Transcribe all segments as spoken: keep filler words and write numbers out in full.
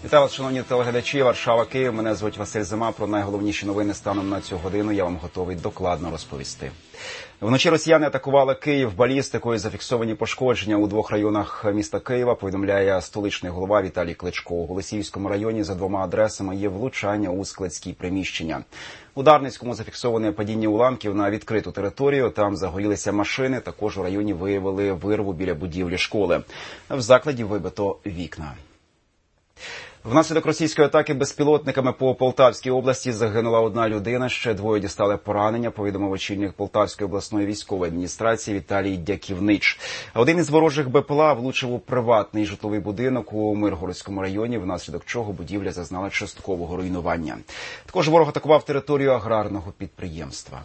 Вітаю вас, шановні телеглядачі. Варшава, Київ. Мене звуть Василь Зима. Про найголовніші новини станом на цю годину я вам готовий докладно розповісти. Вночі росіяни атакували Київ балістикою. Зафіксовані пошкодження у двох районах міста Києва, повідомляє столичний голова Віталій Кличко. У Голосіївському районі за двома адресами є влучання у складські приміщення. У Дарницькому зафіксоване падіння уламків на відкриту територію. Там загорілися машини. Також у районі виявили вирву біля будівлі школи. В закладі вибито вікна. Внаслідок російської атаки безпілотниками по Полтавській області загинула одна людина, ще двоє дістали поранення, повідомив очільник Полтавської обласної військової адміністрації Віталій Дяківнич. Один із ворожих БПЛА влучив у приватний житловий будинок у Миргородському районі, внаслідок чого будівля зазнала часткового руйнування. Також ворог атакував територію аграрного підприємства.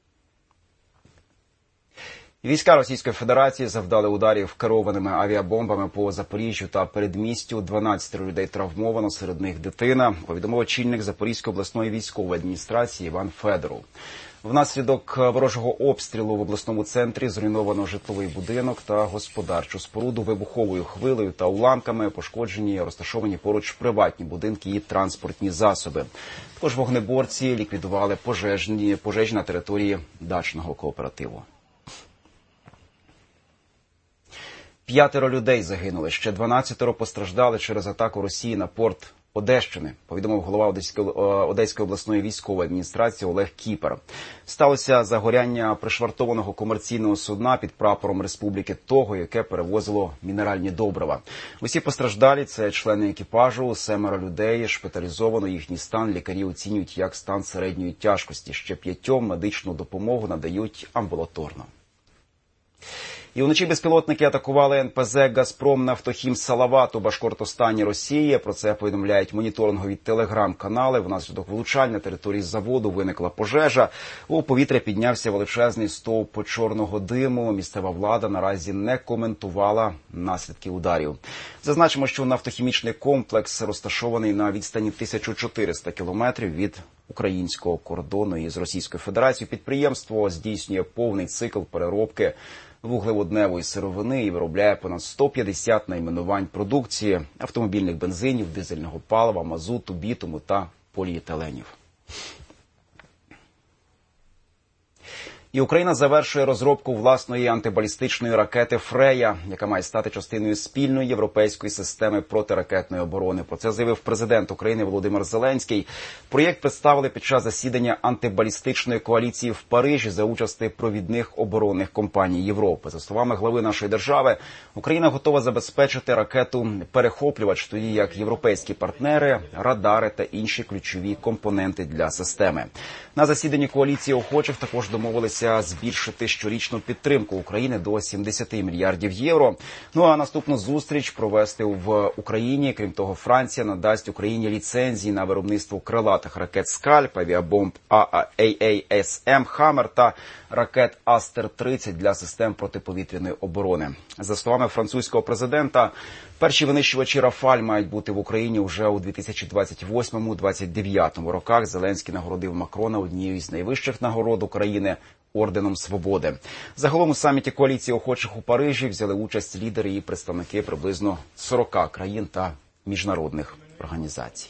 Війська Російської Федерації завдали ударів керованими авіабомбами по Запоріжжю та передмістю. дванадцять людей травмовано, серед них дитина, повідомив очільник Запорізької обласної військової адміністрації Іван Федоров. Внаслідок ворожого обстрілу в обласному центрі зруйновано житловий будинок та господарчу споруду. Вибуховою хвилею та уламками пошкоджені розташовані поруч приватні будинки і транспортні засоби. Також вогнеборці ліквідували пожежні, пожежі на території дачного кооперативу. П'ятеро людей загинули, ще дванадцятеро постраждали через атаку Росії на порт Одещини, повідомив голова Одеської, Одеської обласної військової адміністрації Олег Кіпер. Сталося загоряння пришвартованого комерційного судна під прапором Республіки Того, яке перевозило мінеральні добрива. Усі постраждалі – це члени екіпажу, семеро людей, шпиталізовано, їхній стан лікарі оцінюють як стан середньої тяжкості. Ще п'ятьом медичну допомогу надають амбулаторно. І вночі безпілотники атакували ен пе зе «Газпром Нафтохім Салават» у Башкортостані, Росії. Про це повідомляють моніторингові телеграм-канали. Внаслідок влучань на території заводу виникла пожежа. У повітря піднявся величезний стовп чорного диму. Місцева влада наразі не коментувала наслідки ударів. Зазначимо, що нафтохімічний комплекс розташований на відстані тисяча чотириста кілометрів від українського кордону із Російською Федерацією. Підприємство здійснює повний цикл переробки вуглеводневої сировини і виробляє понад сто п'ятдесят найменувань продукції – автомобільних бензинів, дизельного палива, мазуту, бітуму та поліетиленів. І Україна завершує розробку власної антибалістичної ракети «Фрея», яка має стати частиною спільної європейської системи протиракетної оборони. Про це заявив президент України Володимир Зеленський. Проєкт представили під час засідання антибалістичної коаліції в Парижі за участі провідних оборонних компаній Європи. За словами глави нашої держави, Україна готова забезпечити ракету-перехоплювач, тоді як європейські партнери, радари та інші ключові компоненти для системи. На засіданні коаліції охочих також домовилися збільшити щорічну підтримку України до сімдесят мільярдів євро. Ну а наступну зустріч провести в Україні. Крім того, Франція надасть Україні ліцензії на виробництво крилатих ракет «Скальп», авіабомб а а ес ем «Хаммер» та ракет Астер тридцять для систем протиповітряної оборони. За словами французького президента, перші винищувачі «Рафаль» мають бути в Україні вже у дві тисячі двадцять восьмому - двадцять дев'ятому роках. Зеленський нагородив Макрона однією з найвищих нагород України – Орденом Свободи. Загалом у саміті коаліції охочих у Парижі взяли участь лідери і представники приблизно сорока країн та міжнародних організацій.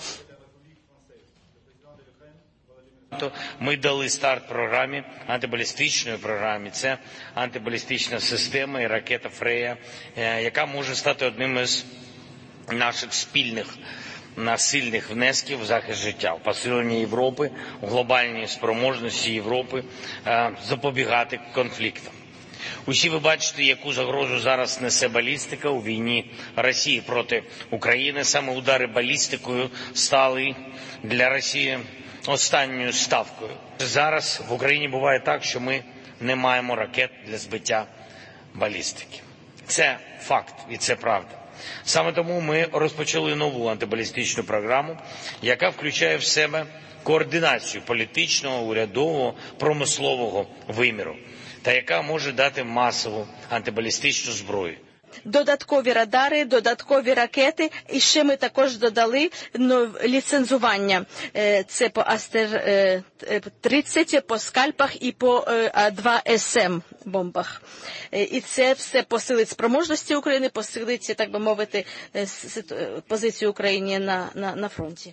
Ми дали старт програмі, антибалістичної програмі. Це антибалістична система і ракета «Фрея», яка може стати одним із наших спільних насильних внесків в захист життя, в посилення Європи, у глобальній спроможності Європи запобігати конфліктам. Усі ви бачите, яку загрозу зараз несе балістика у війні Росії проти України. Саме удари балістикою стали для Росії останньою ставкою. Зараз в Україні буває так, що ми не маємо ракет для збиття балістики. Це факт і це правда. Саме тому ми розпочали нову антибалістичну програму, яка включає в себе координацію політичного, урядового, промислового виміру та яка може дати масову антибалістичну зброю. додаткові радари, додаткові ракети. І ще ми також додали ну, ліцензування. Це по Астер тридцять, по скальпах і по А два С М бомбах. І це все посилить спроможності України, посилить, так би мовити, позицію України на, на, на фронті.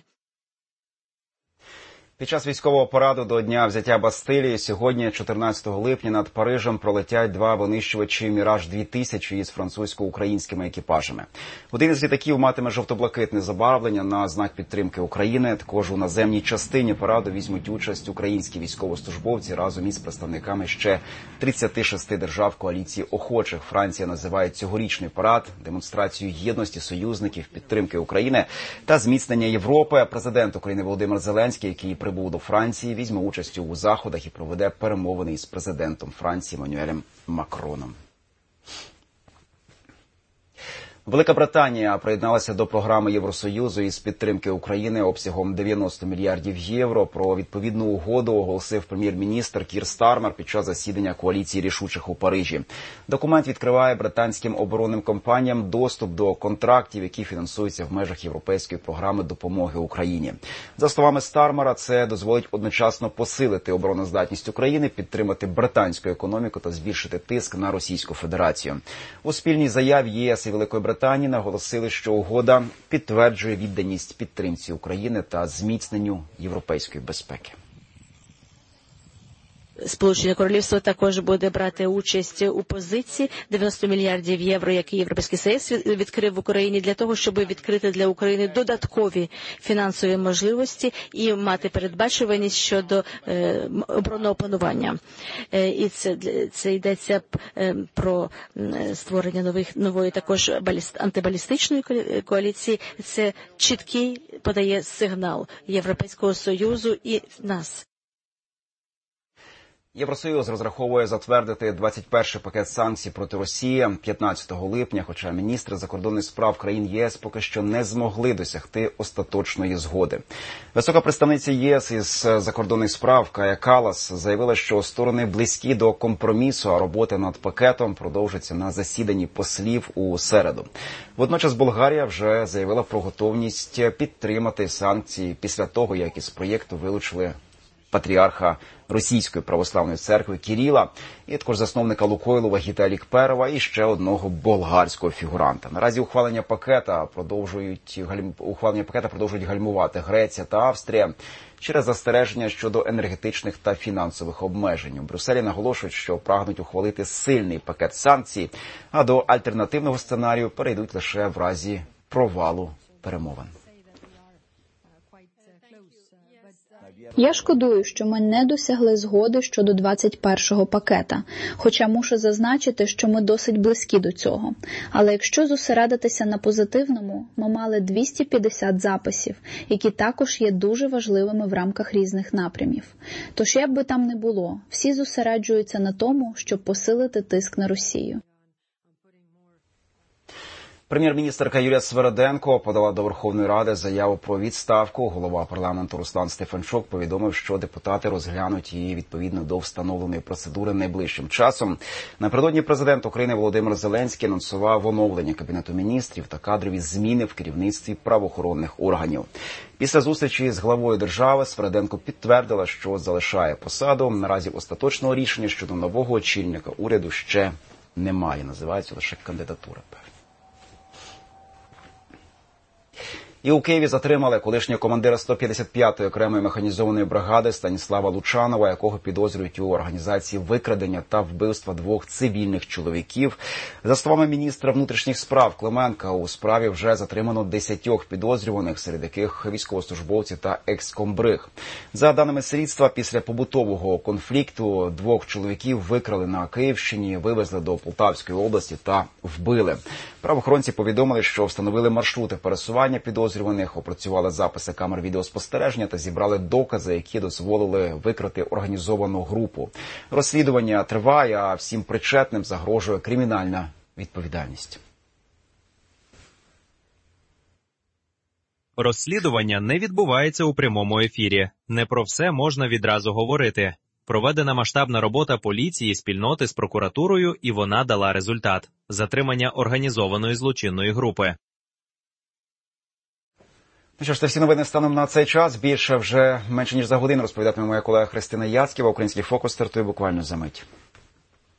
Під час військового параду до дня взяття Бастилії сьогодні, чотирнадцятого липня, над Парижем пролетять два винищувачі «Міраж дві тисячі» із французько-українськими екіпажами. Один із літаків матиме жовто-блакитне забарвлення на знак підтримки України. Також у наземній частині параду візьмуть участь українські військовослужбовці разом із представниками ще тридцяти шести держав коаліції охочих. Франція називає цьогорічний парад демонстрацією єдності союзників, підтримки України та зміцнення Європи. Президент України Володимир Зеленський, який прибув до Франції, візьме участь у заходах і проведе перемовини із президентом Франції Еммануелем Макроном. Велика Британія приєдналася до програми Євросоюзу із підтримки України обсягом дев'яносто мільярдів євро. Про відповідну угоду оголосив прем'єр-міністр Кір Стармер під час засідання коаліції рішучих у Парижі. Документ відкриває британським оборонним компаніям доступ до контрактів, які фінансуються в межах Європейської програми допомоги Україні. За словами Стармера, це дозволить одночасно посилити обороноздатність України, підтримати британську економіку та збільшити тиск на Російську Федерацію. У спільній заяві ЄС і Великої Британії Британії наголосили, що угода підтверджує відданість підтримці України та зміцненню європейської безпеки. Сполучене Королівство також буде брати участь у позиції дев'яносто мільярдів євро, які Європейський Союз відкрив в Україні для того, щоб відкрити для України додаткові фінансові можливості і мати передбачуваність щодо е, оборонного планування. Е, і це, це йдеться е, про створення нових, нової також баліст, антибалістичної коаліції. Це чіткий подає сигнал Європейського Союзу і нас. Євросоюз розраховує затвердити двадцять перший пакет санкцій проти Росії п'ятнадцятого липня, хоча міністри закордонних справ країн ЄС поки що не змогли досягти остаточної згоди. Висока представниця ЄС із закордонних справ Кая Каллас заявила, що сторони близькі до компромісу, а робота над пакетом продовжиться на засіданні послів у середу. Водночас Болгарія вже заявила про готовність підтримати санкції після того, як із проєкту вилучили патріарха Російської православної церкви Кіріла, і також засновника Лукойлу Вагіта Лікперова і ще одного болгарського фігуранта. Наразі ухвалення пакета продовжують ухвалення пакета продовжують гальмувати Греція та Австрія через застереження щодо енергетичних та фінансових обмежень. У Брюсселі наголошують, що прагнуть ухвалити сильний пакет санкцій, а до альтернативного сценарію перейдуть лише в разі провалу перемовин. Я шкодую, що ми не досягли згоди щодо двадцять першого пакета, хоча мушу зазначити, що ми досить близькі до цього. Але якщо зосередитися на позитивному, ми мали двісті п'ятдесят записів, які також є дуже важливими в рамках різних напрямів. Тож як би там не було, всі зосереджуються на тому, щоб посилити тиск на Росію. Прем'єр-міністерка Юлія Свериденко подала до Верховної Ради заяву про відставку. Голова парламенту Руслан Стефанчук повідомив, що депутати розглянуть її відповідно до встановленої процедури найближчим часом. Напередодні президент України Володимир Зеленський анонсував оновлення Кабінету міністрів та кадрові зміни в керівництві правоохоронних органів. Після зустрічі з главою держави Свериденко підтвердила, що залишає посаду. Наразі остаточного рішення щодо нового очільника уряду ще немає. Називаються лише кандидатури. І у Києві затримали колишнього командира сто п'ятдесят п'ятої окремої механізованої бригади Станіслава Лучанова, якого підозрюють у організації викрадення та вбивства двох цивільних чоловіків. За словами міністра внутрішніх справ Клименка, у справі вже затримано десятьох підозрюваних, серед яких військовослужбовці та екскомбриг. За даними слідства, після побутового конфлікту двох чоловіків викрали на Київщині, вивезли до Полтавської області та вбили. Правоохоронці повідомили, що встановили маршрути пересування підозрюваних, опрацювали записи камер відеоспостереження та зібрали докази, які дозволили викрити організовану групу. Розслідування триває, а всім причетним загрожує кримінальна відповідальність. Розслідування не відбувається у прямому ефірі. Не про все можна відразу говорити. Проведена масштабна робота поліції, спільноти з прокуратурою, і вона дала результат. затримання організованої злочинної групи. Ну що ж, це всі новини станом на цей час. Більше вже менше ніж за годину розповідатиме моя колега Христина Яцьківа. Український фокус стартує буквально за мить.